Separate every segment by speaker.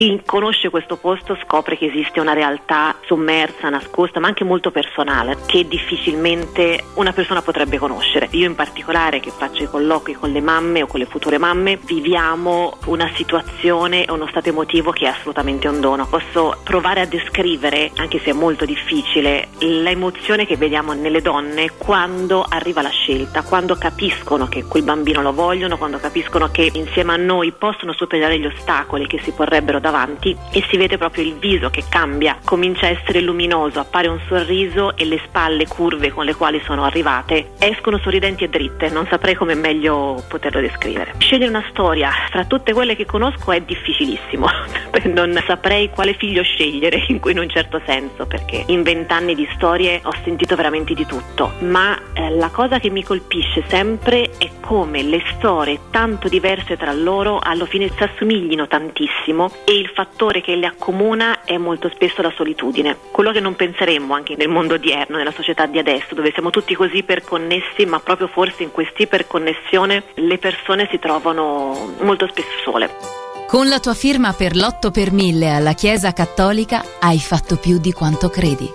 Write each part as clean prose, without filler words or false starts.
Speaker 1: Chi conosce questo posto scopre che esiste una realtà sommersa, nascosta, ma anche molto personale, che difficilmente una persona potrebbe conoscere. Io in particolare, che faccio i colloqui con le mamme o con le future mamme, viviamo una situazione e uno stato emotivo che è assolutamente un dono. Posso provare a descrivere, anche se è molto difficile, l'emozione che vediamo nelle donne quando arriva la scelta, quando capiscono che quel bambino lo vogliono, quando capiscono che insieme a noi possono superare gli ostacoli che si porrebbero davanti, e si vede proprio il viso che cambia, comincia a essere luminoso, appare un sorriso e le spalle curve con le quali sono arrivate escono sorridenti e dritte. Non saprei come meglio poterlo descrivere. Scegliere una storia fra tutte quelle che conosco è difficilissimo. Non saprei quale figlio scegliere in un certo senso, perché in 20 anni di storie ho sentito veramente di tutto, ma la cosa che mi colpisce sempre è come le storie tanto diverse tra loro alla fine si assomiglino tantissimo, e il fattore che le accomuna è molto spesso la solitudine. Quello che non penseremmo anche nel mondo odierno, nella società di adesso, dove siamo tutti così iperconnessi, ma proprio forse in questa iperconnessione le persone si trovano molto spesso sole.
Speaker 2: Con la tua firma per l'8 per 1000 alla Chiesa Cattolica hai fatto più di quanto credi.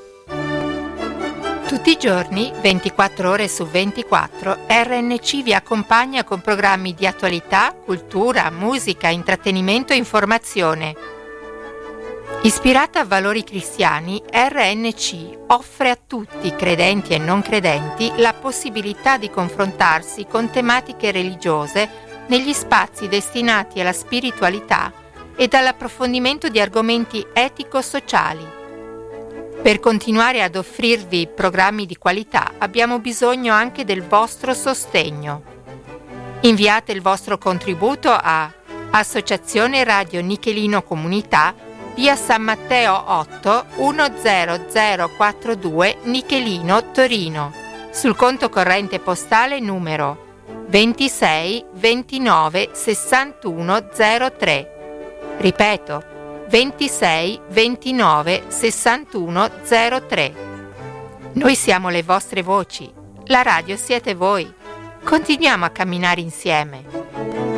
Speaker 3: Tutti i giorni, 24 ore su 24, RNC vi accompagna con programmi di attualità, cultura, musica, intrattenimento e informazione. Ispirata a valori cristiani, RNC offre a tutti, credenti e non credenti, la possibilità di confrontarsi con tematiche religiose negli spazi destinati alla spiritualità e all'approfondimento di argomenti etico-sociali. Per continuare ad offrirvi programmi di qualità abbiamo bisogno anche del vostro sostegno. Inviate il vostro contributo a Associazione Radio Nichelino Comunità, via San Matteo 8 10042 Nichelino, Torino, sul conto corrente postale numero 26 29 61 03. Ripeto, 26 29 61 03. Noi siamo le vostre voci, la radio siete voi. Continuiamo a camminare insieme.